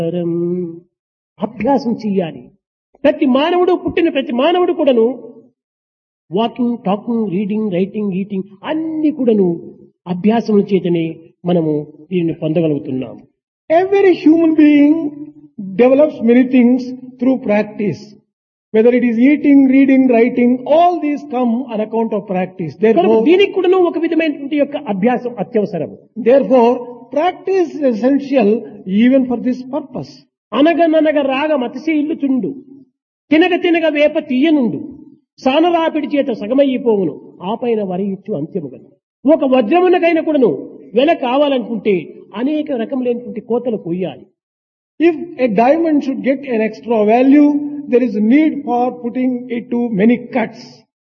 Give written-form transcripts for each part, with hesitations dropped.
అభ్యాసం చెయ్యాలి. ప్రతి మానవుడు పుట్టిన ప్రతి మానవుడు కూడాను walking, talking, reading, writing, eating అన్ని కూడాను అభ్యాసముల చేతనే మనము దీనిని పొందగలుగుతున్నాం. Every human being develops many things through practice. Whether it is eating, reading, writing, all these come on account of practice. కనుక దీనికి కూడాను ఒక విధమైనటువంటి యొక్క అభ్యాసం అత్యవసరం. Therefore, practice is essential even for this purpose. అనగననగ రాగం అతిశయిల్లుచుండు, తినగ తినగ వేప తీయనుండు, సానరాపిడి చేత సగమయ్యిపోవును, ఆపైన వరయిచ్చు అంత్యముగను. ఒక వజ్రమునకైన కూడాను వెల కావాలనుకుంటే అనేక రకములైనటువంటి కోతలు కొయ్యాలి. If a diamond should get an extra value, there is a need for putting it to many cuts.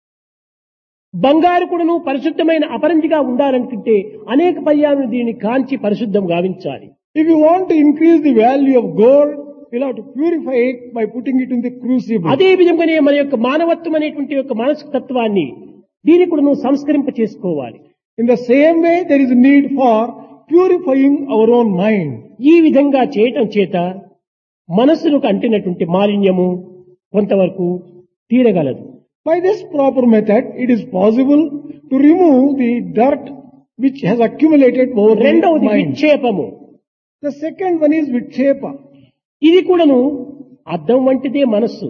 బంగారు కూడాను పరిశుద్ధమైన అపరంజిగా ఉండాలనుకుంటే అనేక పర్యాలను దీనిని కాంచి పరిశుద్ధం గావించాలి. If you want to increase the value of gold, you'll have to purify it by putting it in the crucible. అదే విధంగానే మన యొక్క మానవత్వం అనేటువంటి యొక్క మానసిక తత్వాన్ని దీని కూడాను సంస్కరింప చేసుకోవాలి. In the same way, there is a need for purifying our own mind. ఈ విధంగా చేయటం చేత మనస్సుకు అంటినటువంటి మాలిన్యము కొంతవరకు తీరగలదు. By this proper method, it is possible to remove the dirt which has accumulated over the రెండవది mind. విక్షేపము. The second one is vikshepa. ఇది కూడాను అద్దం వంటిదే మనస్సు.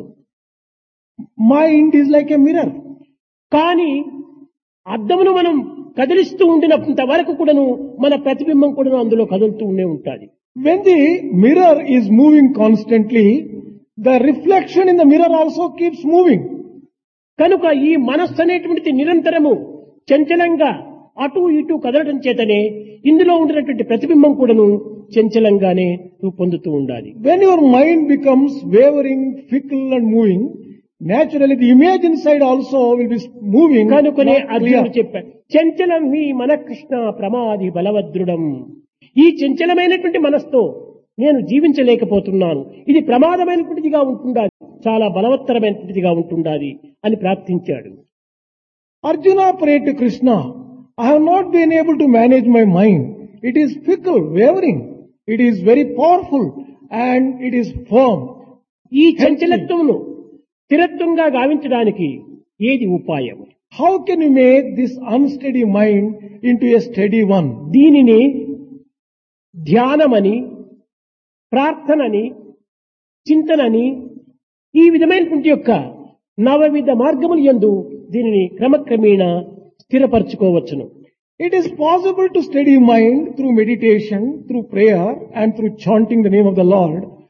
Mind is like a mirror. కానీ అద్దమును మనం కదిలిస్తూ ఉండినంత వరకు కూడాను మన ప్రతిబింబం కూడాను అందులో కదులుతూ ఉండే ఉంటుంది. When the mirror is moving constantly, the reflection in the mirror also keeps moving. కనుక ఈ మనస్సు అనేటువంటిది నిరంతరము చంచలంగా అటు ఇటు కదలడం చేతనే ఇందులో ఉండినటువంటి ప్రతిబింబం కూడాను చంచలంగానే రూపొందుతూ ఉండాలి. When your mind becomes wavering, fickle and moving, naturally the image inside also will be moving. కనుకనే not అర్జునుడు clear. చెప్పాడు, చంచలం మీ మన కృష్ణ ప్రమాది బలవద్రుడం. ఈ చంచలమైనటువంటి మనస్తో నేను జీవించలేకపోతున్నాను, ఇది ప్రమాదమైనటువంటిదిగా ఉంటుండాలి, చాలా బలవత్తరమైనటువంటిదిగా ఉంటుండాలి అని ప్రార్థించాడు. Arjuna prayed to Krishna, I have not been able to manage my mind. It is fickle, wavering. It is very powerful and it is firm. ఈ చంచలత్వమును స్థిరత్వంగా గావించడానికి ఏది ఉపాయం? How can you make this unsteady mind into a steady one? దీనిని ధ్యానమని, ప్రార్థనని, చింతనని ఈ విధమైనటువంటి యొక్క నవవిధ మార్గములు యందు దీనిని క్రమక్రమేణా స్థిరపరచుకోవచ్చును. It is possible to steady mind through meditation, through prayer and through chanting the name of the Lord.